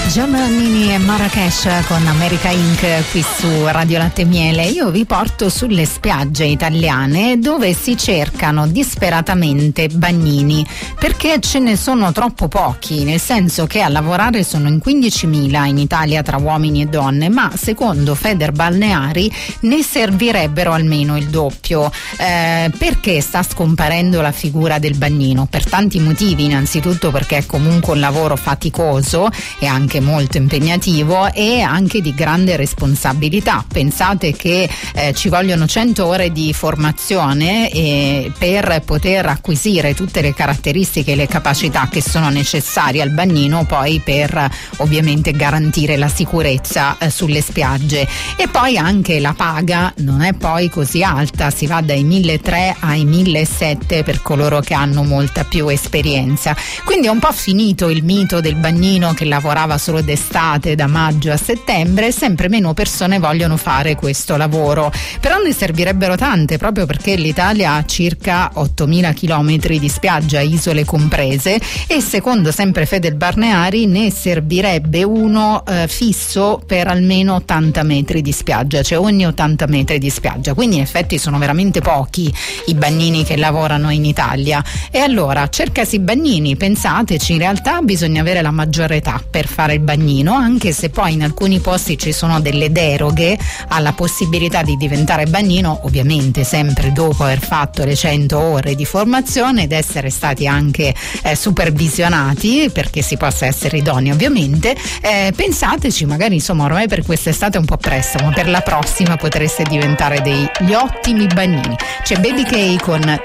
John Nini e Marrakesh con America Inc. qui su Radio Latte e Miele. Io vi porto sulle spiagge italiane dove si cercano disperatamente bagnini, perché ce ne sono troppo pochi, nel senso che a lavorare sono in 15.000 in Italia tra uomini e donne, ma secondo Federbalneari ne servirebbero almeno il doppio. Perché sta scomparendo la figura del bagnino? Per tanti motivi, innanzitutto perché è comunque un lavoro faticoso e anche molto impegnativo e anche di grande responsabilità. Pensate che ci vogliono 100 ore di formazione per poter acquisire tutte le caratteristiche e le capacità che sono necessarie al bagnino, poi per ovviamente garantire la sicurezza sulle spiagge. E poi anche la paga non è poi così alta, si va dai 1.300 ai 1.700 per coloro che hanno molta più esperienza. Quindi è un po' finito il mito del bagnino che lavorava solo d'estate, da maggio a settembre. Sempre meno persone vogliono fare questo lavoro, però ne servirebbero tante, proprio perché l'Italia ha circa 8.000 chilometri di spiaggia, isole comprese, e secondo sempre Federbalneari ne servirebbe uno fisso per almeno 80 metri di spiaggia, cioè ogni 80 metri di spiaggia. Quindi in effetti sono veramente pochi i bagnini che lavorano in Italia. E allora cercasi bagnini, pensateci, in realtà bisogna avere la maggiore età per fare il bagnino, anche se poi in alcuni posti ci sono delle deroghe alla possibilità di diventare bagnino, ovviamente sempre dopo aver fatto le 100 ore di formazione ed essere stati anche supervisionati, perché si possa essere idonei ovviamente. Pensateci, magari insomma ormai per quest'estate è un po' presto, ma per la prossima potreste diventare degli ottimi bagnini. C'è Baby K con